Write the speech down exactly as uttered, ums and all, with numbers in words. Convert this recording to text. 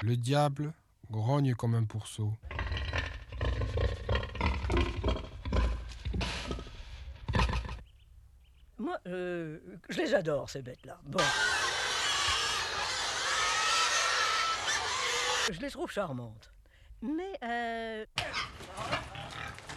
Le diable grogne comme un pourceau. Moi, euh, je les adore, ces bêtes-là. Bon. Je les trouve charmantes. Mais, euh...